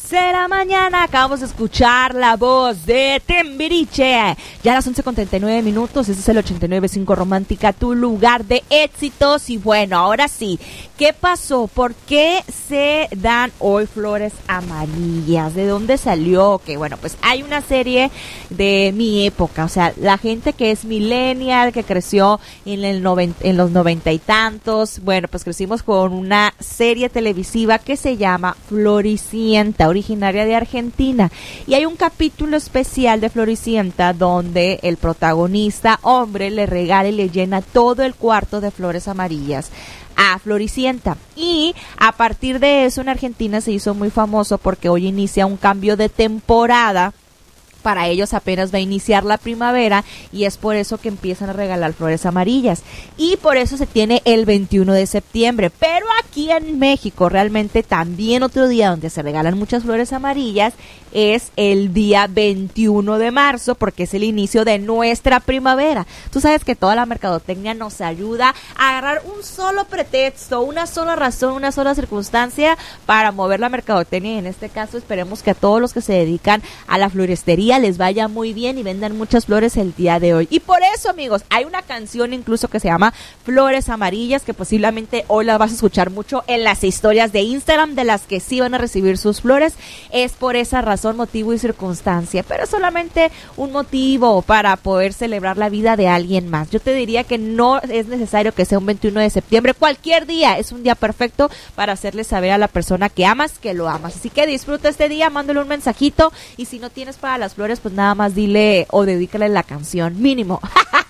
Será mañana. Acabamos de escuchar la voz de Timbiriche. Ya a las 11:39. Ese es el 89.5 Romántica, tu lugar de éxitos. Y bueno, ahora sí, ¿qué pasó? ¿Por qué se dan hoy flores amarillas? ¿De dónde salió? Que bueno, pues hay una serie de mi época. O sea, la gente que es millennial, que creció en los 90 y tantos. Bueno, pues crecimos con una serie televisiva que se llama Floricienta, originaria de Argentina, y hay un capítulo especial de Floricienta donde el protagonista hombre le regala y le llena todo el cuarto de flores amarillas a Floricienta, y a partir de eso en Argentina se hizo muy famoso porque hoy inicia un cambio de temporada. Para ellos apenas va a iniciar la primavera y es por eso que empiezan a regalar flores amarillas, y por eso se tiene el 21 de septiembre. Pero aquí en México realmente también otro día donde se regalan muchas flores amarillas es el día 21 de marzo, porque es el inicio de nuestra primavera. Tú sabes que toda la mercadotecnia nos ayuda a agarrar un solo pretexto, una sola razón, una sola circunstancia para mover la mercadotecnia, y en este caso esperemos que a todos los que se dedican a la floristería les vaya muy bien y vendan muchas flores el día de hoy. Y por eso, amigos, hay una canción incluso que se llama Flores Amarillas, que posiblemente hoy la vas a escuchar mucho en las historias de Instagram de las que sí van a recibir sus flores. Es por esa razón, motivo y circunstancia, pero es solamente un motivo para poder celebrar la vida de alguien más. Yo te diría que no es necesario que sea un 21 de septiembre, cualquier día es un día perfecto para hacerle saber a la persona que amas que lo amas. Así que disfruta este día, mándale un mensajito, y si no tienes para las flores, pues nada más dile o dedícale la canción, mínimo.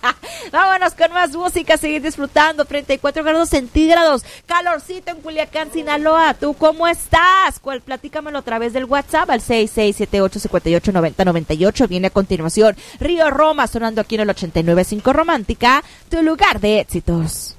Vámonos con más música, seguir disfrutando. 34 grados centígrados, calorcito en Culiacán, Sinaloa. ¿Tú cómo estás? Platícamelo a través del WhatsApp al 6678589098. Viene a continuación Río Roma sonando aquí en el 89.5 Romántica, tu lugar de éxitos.